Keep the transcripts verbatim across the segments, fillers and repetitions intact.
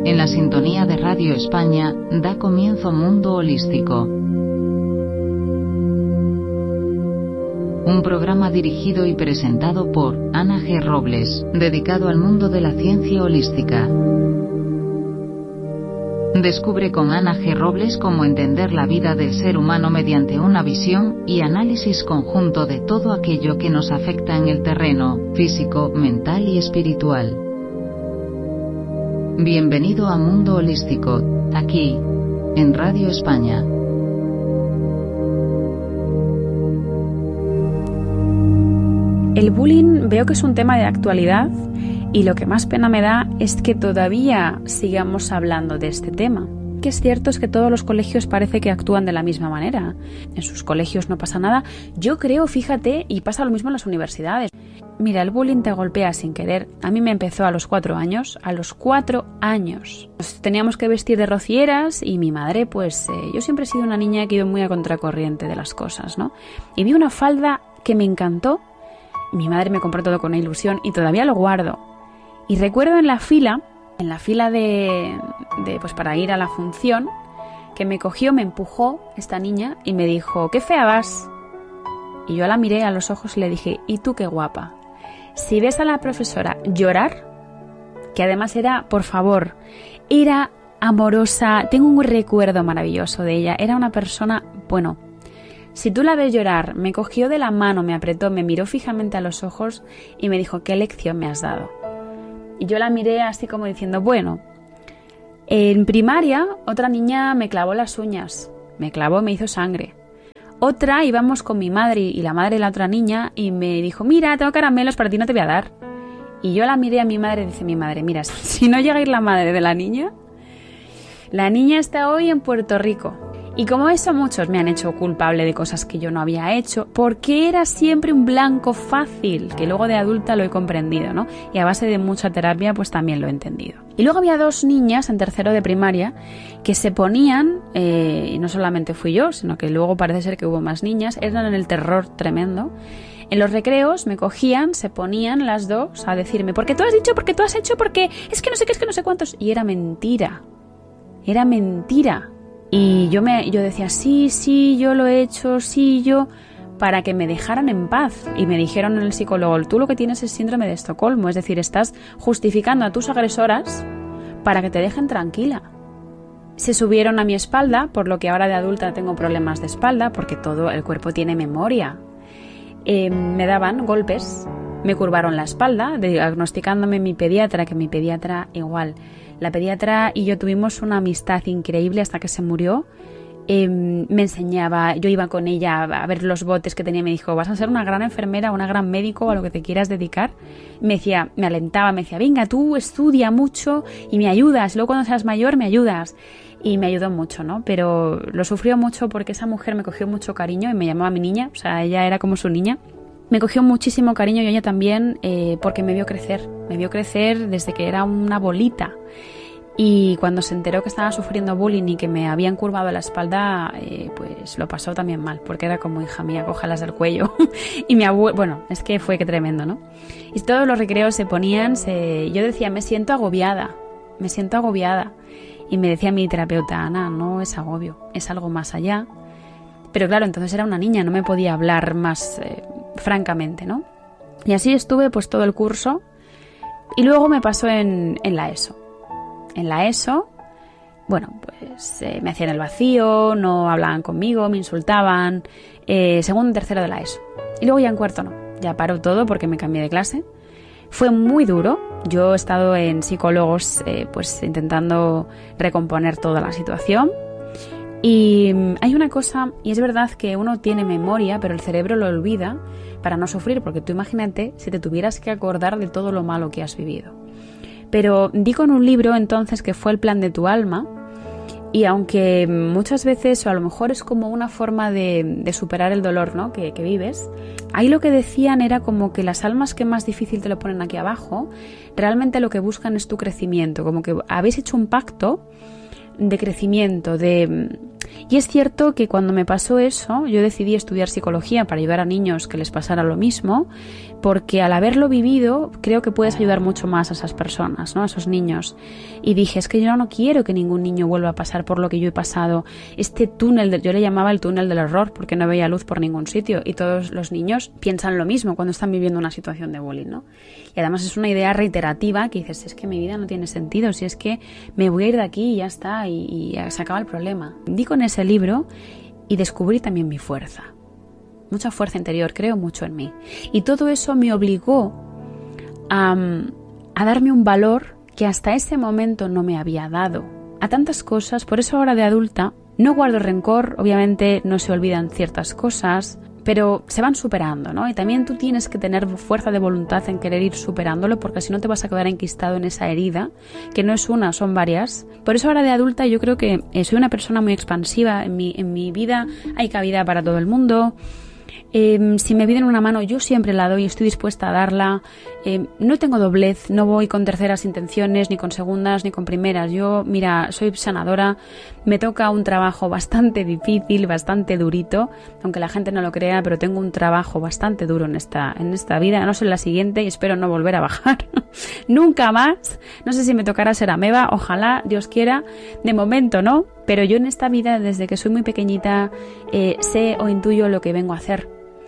En la sintonía de Radio España da comienzo Mundo Holístico. Un programa dirigido y presentado por Ana G. Robles, dedicado al mundo de la ciencia holística. Descubre con Ana G. Robles cómo entender la vida del ser humano mediante una visión y análisis conjunto de todo aquello que nos afecta en el terreno físico, mental y espiritual. Bienvenido a Mundo Holístico, aquí, en Radio España. El bullying veo que es un tema de actualidad y lo que más pena me da es que todavía sigamos hablando de este tema. Lo que es cierto es que todos los colegios parece que actúan de la misma manera. En sus colegios no pasa nada. Yo creo, fíjate, y pasa lo mismo en las universidades. Mira, el bullying te golpea sin querer. A mí me empezó a los cuatro años. A los cuatro años. Nos teníamos que vestir de rocieras y mi madre, pues eh, yo siempre he sido una niña que iba muy a contracorriente de las cosas, ¿no? Y vi una falda que me encantó. Mi madre me compró todo con ilusión y todavía lo guardo. Y recuerdo en la fila, en la fila de, de pues para ir a la función, que me cogió, me empujó esta niña y me dijo, ¡qué fea vas! Y yo la miré a los ojos y le dije, ¿y tú qué guapa? Si ves a la profesora llorar, que además era, por favor, era amorosa, tengo un recuerdo maravilloso de ella, era una persona, bueno, si tú la ves llorar, me cogió de la mano, me apretó, me miró fijamente a los ojos y me dijo, ¿qué lección me has dado? Y yo la miré así como diciendo, bueno, en primaria otra niña me clavó las uñas, me clavó, me hizo sangre. Otra íbamos con mi madre y la madre de la otra niña y me dijo, mira, tengo caramelos, para ti no te voy a dar. Y yo la miré a mi madre y dice mi madre, mira, si no llega a ir la madre de la niña, la niña está hoy en Puerto Rico. Y como eso muchos me han hecho culpable de cosas que yo no había hecho, porque era siempre un blanco fácil, que luego de adulta lo he comprendido, ¿no? Y a base de mucha terapia pues también lo he entendido. Y luego había dos niñas en tercero de primaria que se ponían, eh, y no solamente fui yo, sino que luego parece ser que hubo más niñas, eran en el terror tremendo. En los recreos me cogían, se ponían las dos a decirme, ¿por qué tú has dicho? ¿Por qué tú has hecho? Porque es que no sé qué, es que no sé cuántos. Y era mentira, era mentira. Y yo me yo decía, sí, sí, yo lo he hecho, sí, yo, para que me dejaran en paz. Y me dijeron en el psicólogo, tú lo que tienes es síndrome de Estocolmo, es decir, estás justificando a tus agresoras para que te dejen tranquila. Se subieron a mi espalda, por lo que ahora de adulta tengo problemas de espalda, porque todo el cuerpo tiene memoria. Eh, me daban golpes, me curvaron la espalda, diagnosticándome mi pediatra, que mi pediatra igual. La pediatra y yo tuvimos una amistad increíble hasta que se murió. Eh, me enseñaba, yo iba con ella a ver los botes que tenía. Me dijo, vas a ser una gran enfermera, una gran médico, a lo que te quieras dedicar. Me decía, me alentaba, me decía, venga, tú estudia mucho y me ayudas. Luego cuando seas mayor me ayudas. Y me ayudó mucho, ¿no? Pero lo sufrió mucho porque esa mujer me cogió mucho cariño y me llamaba mi niña. O sea, ella era como su niña. Me cogió muchísimo cariño y ella también eh, porque me vio crecer. Me vio crecer desde que era una bolita. Y cuando se enteró que estaba sufriendo bullying y que me habían curvado la espalda, eh, pues lo pasó también mal, porque era como, hija mía, cójalas del cuello. Y mi abuelo, bueno, es que fue que tremendo, ¿no? Y todos los recreos se ponían, se... yo decía, me siento agobiada, me siento agobiada. Y me decía mi terapeuta, Ana, no es agobio, es algo más allá. Pero claro, entonces era una niña, no me podía hablar más eh, francamente, ¿no? Y así estuve pues todo el curso y luego me pasó en, en la ESO. En la ESO, bueno, pues eh, me hacían el vacío, no hablaban conmigo, me insultaban, eh, segundo y tercero de la ESO. Y luego ya en cuarto no, ya paró todo porque me cambié de clase. Fue muy duro, yo he estado en psicólogos eh, pues intentando recomponer toda la situación. Y hay una cosa, y es verdad que uno tiene memoria, pero el cerebro lo olvida para no sufrir, porque tú imagínate si te tuvieras que acordar de todo lo malo que has vivido. Pero digo en un libro entonces que fue El plan de tu alma, y aunque muchas veces, o a lo mejor es como una forma de, de superar el dolor, ¿no? que, que vives, ahí lo que decían era como que las almas que más difícil te lo ponen aquí abajo, realmente lo que buscan es tu crecimiento, como que habéis hecho un pacto de crecimiento, de... Y es cierto que cuando me pasó eso, yo decidí estudiar psicología para ayudar a niños que les pasara lo mismo, porque al haberlo vivido creo que puedes ayudar mucho más a esas personas, ¿no? A esos niños. Y dije, es que yo no quiero que ningún niño vuelva a pasar por lo que yo he pasado. Este túnel, de, yo le llamaba el túnel del error porque no veía luz por ningún sitio, y todos los niños piensan lo mismo cuando están viviendo una situación de bullying, ¿no? Y además es una idea reiterativa que dices, es que mi vida no tiene sentido, si es que me voy a ir de aquí y ya está, y, y se acaba el problema. Di con ese libro y descubrí también mi fuerza. Mucha fuerza interior, creo mucho en mí. Y todo eso me obligó a, a darme un valor que hasta ese momento no me había dado. A tantas cosas, por eso ahora de adulta no guardo rencor, obviamente no se olvidan ciertas cosas, pero se van superando, ¿no? Y también tú tienes que tener fuerza de voluntad en querer ir superándolo, porque si no te vas a quedar enquistado en esa herida, que no es una, son varias. Por eso ahora de adulta yo creo que soy una persona muy expansiva. En mi, en mi vida hay cabida para todo el mundo. Eh, si me piden una mano, yo siempre la doy, estoy dispuesta a darla. Eh, no tengo doblez, no voy con terceras intenciones, ni con segundas, ni con primeras. Yo, mira, soy sanadora, me toca un trabajo bastante difícil, bastante durito, aunque la gente no lo crea, pero tengo un trabajo bastante duro en esta, en esta vida, no sé en la siguiente, y espero no volver a bajar. Nunca más. No sé si me tocará ser ameba, ojalá, Dios quiera. De momento no, pero yo en esta vida, desde que soy muy pequeñita, eh, sé o intuyo lo que vengo a hacer.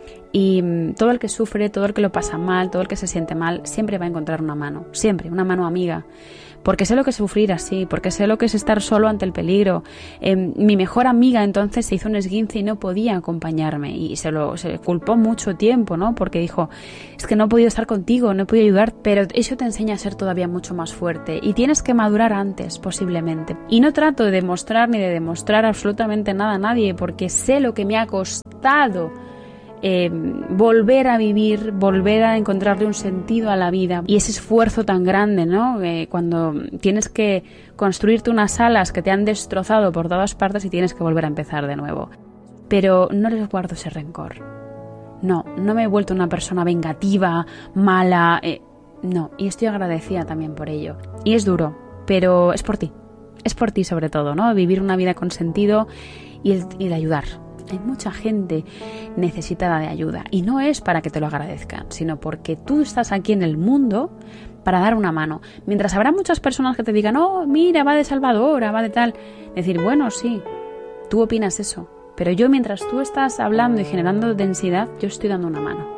Y todo el que sufre, todo el que lo pasa mal, todo el que se siente mal, siempre va a encontrar una mano, siempre, una mano amiga. Porque sé lo que es sufrir así, porque sé lo que es estar solo ante el peligro. Eh, mi mejor amiga entonces se hizo un esguince y no podía acompañarme, y se lo se culpó mucho tiempo, ¿no? Porque dijo, es que no he podido estar contigo, no he podido ayudar. Pero eso te enseña a ser todavía mucho más fuerte, y tienes que madurar antes, posiblemente. Y no trato de demostrar ni de demostrar absolutamente nada a nadie, porque sé lo que me ha costado Eh, volver a vivir, volver a encontrarle un sentido a la vida, y ese esfuerzo tan grande, ¿no? Eh, cuando tienes que construirte unas alas que te han destrozado por todas partes y tienes que volver a empezar de nuevo. Pero no les guardo ese rencor. No, no me he vuelto una persona vengativa, mala, eh, no, y estoy agradecida también por ello. Y es duro, pero es por ti, es por ti sobre todo, ¿no? Vivir una vida con sentido y, y de ayudar. Hay mucha gente necesitada de ayuda, y no es para que te lo agradezcan, sino porque tú estás aquí en el mundo para dar una mano. Mientras habrá muchas personas que te digan, oh, mira, va de salvadora, va de tal. Decir, bueno, sí, tú opinas eso, pero yo mientras tú estás hablando y generando densidad, yo estoy dando una mano.